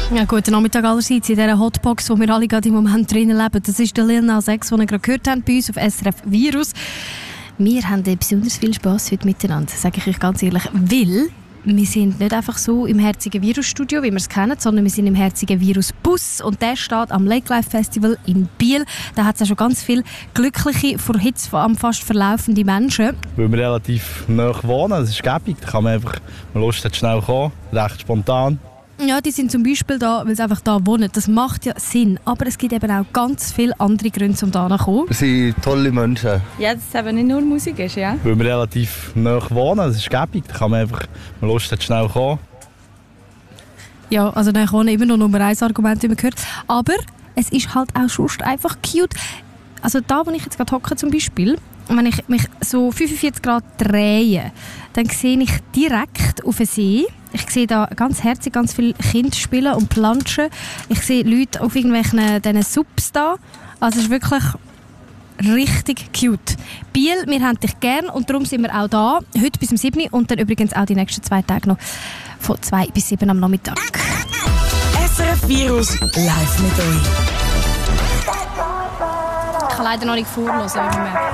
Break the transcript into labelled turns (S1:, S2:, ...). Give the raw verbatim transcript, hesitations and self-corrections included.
S1: Ja, guten Nachmittag allerseits in dieser Hotbox, wo wir alle gerade im Moment drinnen leben. Das ist der Lil Nas X, den ihr gerade gehört habt bei uns auf S R F Virus. Wir haben besonders viel Spass heute miteinander, sage ich euch ganz ehrlich, weil wir sind nicht einfach so im herzigen Virusstudio, wie wir es kennen, sondern wir sind im herzigen Virusbus und der steht am Lake Life Festival in Biel. Da hat es ja schon ganz viele glückliche, vor Hitze am fast verlaufende Menschen.
S2: Weil wir relativ nah wohnen, das ist gäbig, da kann man einfach, wenn man Lust hat, schnell kommen, recht spontan.
S1: Ja, die sind zum Beispiel da, weil sie einfach da wohnen. Das macht ja Sinn. Aber es gibt eben auch ganz viele andere Gründe, um hierher zu kommen.
S2: Wir sind tolle Menschen.
S3: Ja, dass es eben nicht nur Musik ist, ja.
S2: Weil wir relativ nah wohnen, das ist gäbig, da kann man einfach, wenn man Lust hat, schnell kommen.
S1: Ja, also dann kommen immer noch Nummer eins Argument, wie man gehört. Aber es ist halt auch sonst einfach cute. Also da, wo ich jetzt gerade hocke zum Beispiel, wenn ich mich so fünfundvierzig Grad drehe, dann sehe ich direkt auf den See. Ich sehe da ganz herzig ganz viele Kinder spielen und planschen. Ich sehe Leute auf irgendwelchen diesen Subs da. Also es ist wirklich richtig cute. Biel, wir haben dich gern und darum sind wir auch da. Heute bis um sieben Uhr und dann übrigens auch die nächsten zwei Tage noch von zwei bis sieben am Nachmittag.
S4: S R F Virus live mit euch.
S1: Ich kann leider noch nicht vorhören, wie man merkt.